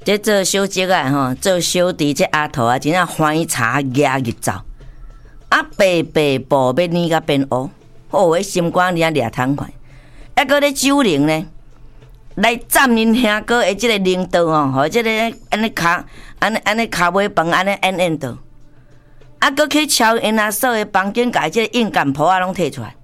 这做小姐啊吼，做小弟这阿头啊，真正欢茶牙入走，啊白白步要捏甲变乌，迄心肝掠掠痛快，还搁咧酒灵呢，来斩因兄哥的即个领导哦，吼，即个安尼骹尾饭安尼演倒，啊搁去敲因阿嫂的房间，甲即个硬干铺啊拢摕出来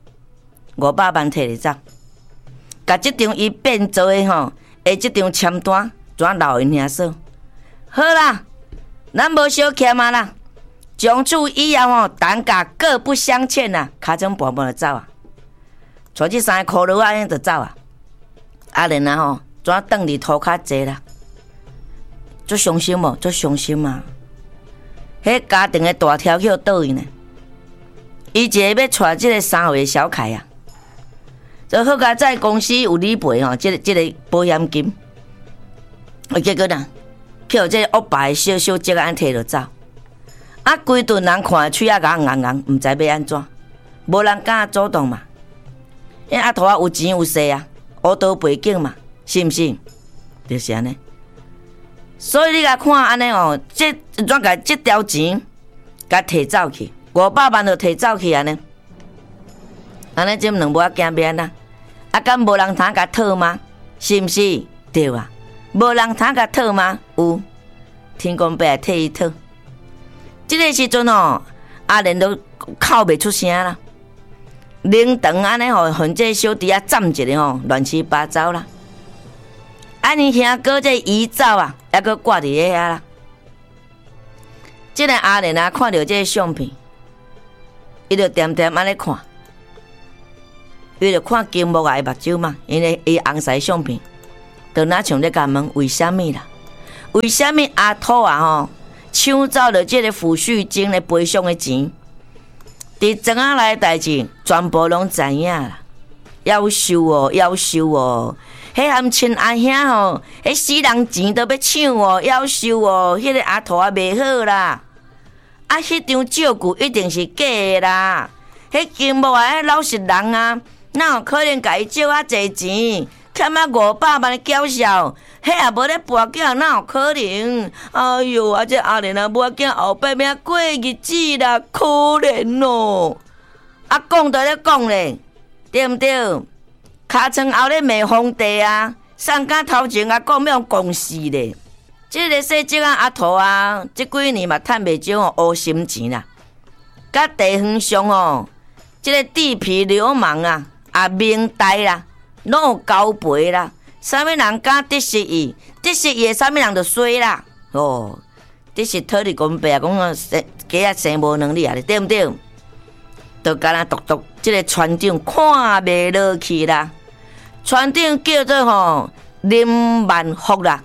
，500万摕咧走，甲即张伊变做的吼，下即张签单。怎留因兄嫂？好啦，咱无小欠啊啦，从此以后哦，单价各不相欠啊，卡整半半就走啊，带这3个骷髅啊，就走啊。阿莲啊吼，怎转伫涂骹坐啦？足伤心无？足伤心啊！迄家庭的大条去倒去呢？伊一个要带即个3岁的小凯啊，就好佳在公司有理赔吼，即个保险金。结果呢，去互这个恶霸的小姐安摕落走，啊，规顿人看嘴啊硬硬硬，毋知要安怎，无人敢主动嘛。因阿头啊有钱有势啊，黑道背景嘛，是毋是？就是安尼。所以你甲看安尼哦，怎甲这条钱甲摕走去，500万就摕走去安尼，安尼这两母仔惊变啦，啊，敢无人通甲讨吗？是毋是？对啊。无人通甲讨吗？有，天公伯来替伊讨。这个时阵哦，阿莲都哭袂出声啦。灵堂安尼吼，恨这小弟啊占一个吼，乱七八糟啦。安尼兄哥这遗照啊，还阁挂伫遐啦。这个阿莲啊，看到这个相片，伊就点点安尼看，伊就看金木啊的目睭嘛，因为伊红色相片。就哪像咧甲问为虾米啦？为虾米阿土啊吼抢走了这个抚恤金的赔偿的钱？伫庄仔内代志全部拢知影啦。夭寿哦，夭寿哦！迄含亲阿兄吼，迄死人钱都要抢哦，夭寿哦！迄个阿土啊袂好啦。啊，迄张照顾一定是假的啦。迄金木啊，迄老实人啊，哪有可能甲伊借啊侪钱？欠啊500万的缴销，迄也无咧跋筊，哪有可能？哎哟，啊这阿莲啊，无囝后摆要过日子啦，可怜哦！啊，讲都咧讲咧，对毋对？尻川后咧骂皇帝啊，上甲头前啊讲要公事咧。这个细姐啊阿土啊，这几年嘛趁袂少乌心钱啦，甲地方上哦，这个地痞流氓啊，也明代啦。拢有交陪啦，啥物人敢得失伊？得失伊的啥物人就衰啦。哦，得失讨你公伯啊，讲啊，鸡啊生无能力啊，对毋对？就敢若独独，即个船长看袂落去啦。船长叫做吼林万福啦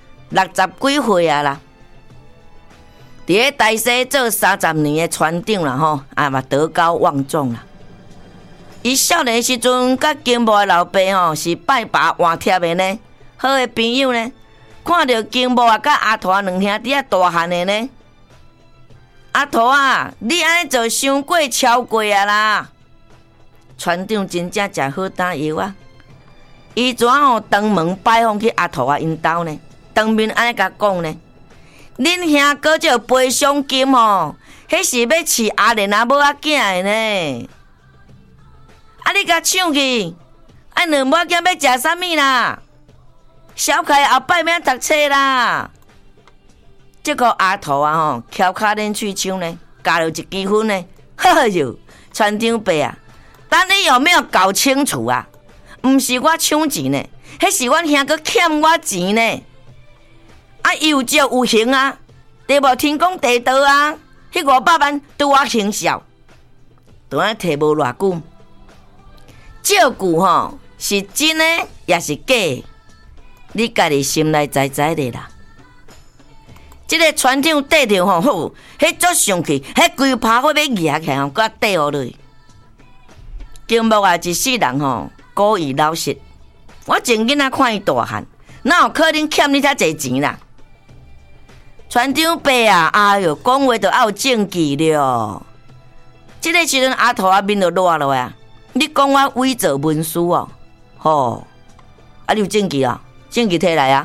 ，60几岁啊啦。伫咧台西做30年的船长啦吼，啊嘛德高望重啦。伊少年时阵，甲金木的老爸吼是拜把换贴的呢，好的朋友呢。看到金木啊，甲阿土啊两兄弟啊大汉的呢。阿土啊，你安尼做伤过超过啊啦！船长真正食好打药啊！伊怎吼登门拜访去阿土啊因兜呢？当面安尼甲讲呢？恁兄哥这赔偿金吼，迄是要饲阿莲啊母仔囝的呢。啊！你甲抢去，啊！两母仔要食啥物啦？小凯后摆要读册啦。这个阿土啊吼，翘脚练喙抢呢，加了1积分呢。哎哟，船长伯啊，但你有没有搞清楚啊？毋是我抢钱呢，迄是阮兄哥欠我钱呢。啊，有借有还啊，对无？天公地道啊，迄500万对我行孝，都安摕无偌久。照顾吼是真的也是假的，你家己心内知知的啦。这个船长缀着吼，好，迄足上去，迄规趴火要压起来吼，佮缀落去。金木啊，一世人吼，故意老实。我前囡仔看伊大汉，哪有可能欠你遐济钱啦？船长伯啊，哎哟，讲话就要有证据了。这个时阵阿土啊面就热落啊。你讲我伪造文书哦，吼，啊你有证据啊？证据摕来啊！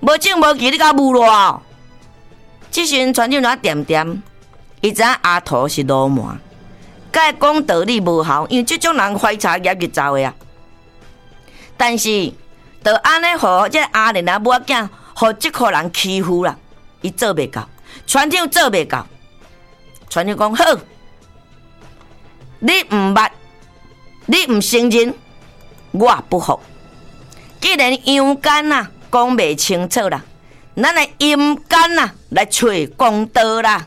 无证无据，你甲侮辱哦！即时船长哪点点，伊知影阿桃是流氓，甲伊讲道理无效，因为即种人怀茶业就走的啊。但是，就安尼互即阿莲啊母仔囝，互即户人欺负啦，伊做袂到，船长做袂到。船长讲好，你毋捌，你毋承认，我不服。既然阳间啊讲袂清楚啦，咱来阴间啊来找公道啦。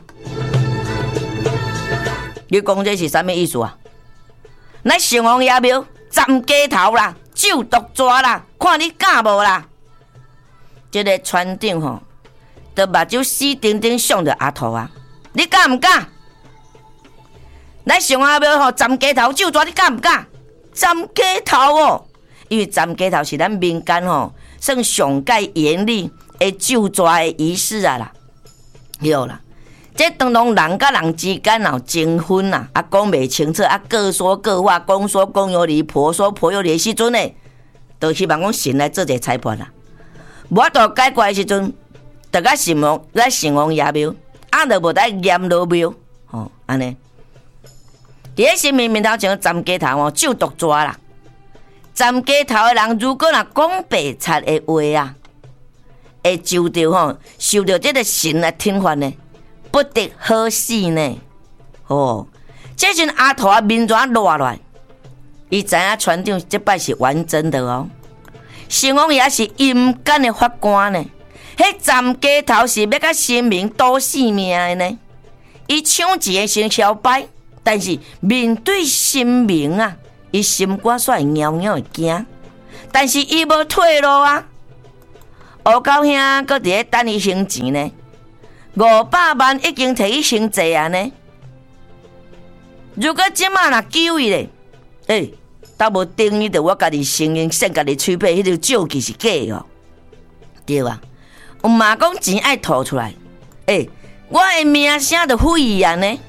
你讲这是啥物意思啊？咱城隍爷庙斩街头啦，就毒抓啦，看你敢无啦？这个船长吼，就目睭死定定想着阿桃啊，你敢毋敢？咱城隍庙吼斩街头就抓，你敢毋敢？斩街头哦！因为斩街头是咱民间吼算上界严厉的救抓的仪式啊啦，对啦。这当中人甲人之间有争分啦，啊讲袂清楚，啊各说各话，公说公有理，婆说婆有理的时阵呢，就希望讲神来做一个裁判啦。无法度解决的时阵，就甲城隍爷庙，啊就无得阎罗庙，吼安尼。伫咧新民面头前斩街头哦，就毒抓啦。斩街头的人，如果若讲白贼的话啊，会受到这个神的天罚呢，不得好死呢。哦，这阵阿桃啊面转落来，伊知影船长这摆是完整的哦。城隍爷是阴间的法官呢，迄斩街头是要甲神明赌性命的呢。伊抢钱的先小摆，但是面对神明啊。伊心肝煞会喵喵会惊，但是伊无退路啊！黑狗兄搁伫咧等伊还钱呢，500万已经摕伊还济啊呢。如果即马若救伊咧，倒无等于着我家己承认，先家己吹背，迄个借据是假哦，对吧？有嘛讲钱爱吐出来，我的名声着毁去啊呢。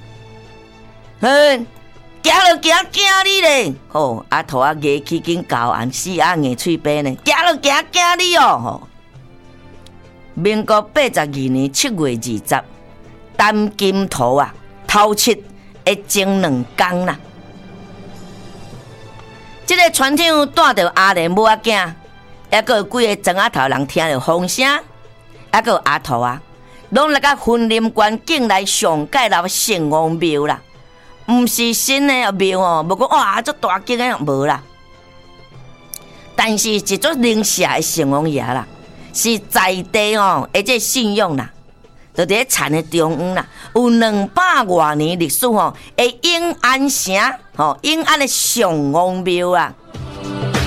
行就行，惊你咧！吼，阿桃啊，牙齿紧咬安，死啊硬喙白呢。行就行，惊你哦！吼，民国82年7月20，陈金桃啊，偷窃会前2天啦。这个船长带着阿莲母仔囝，还佫有几个庄仔头人听着风声，还佫有阿桃啊，拢来到婚林关境内上界老城隍庙啦。毋是新的庙哦，无讲哇，足大间的无啦。但是一座灵社的城隍爷啦，是在地哦，而且信用啦，就伫咧田的中央啦，有200多年历史吼，永安城吼，永安的城隍庙啊，